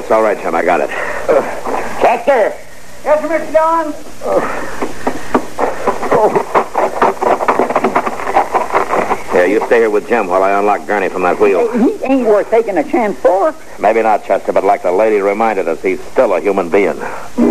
It's all right, Jim. I got it. Chester! Yes, sir, Mr. Don. Here, you stay here with Jim while I unlock Gurney from that wheel. He ain't worth taking a chance for. Maybe not, Chester, but like the lady reminded us, he's still a human being.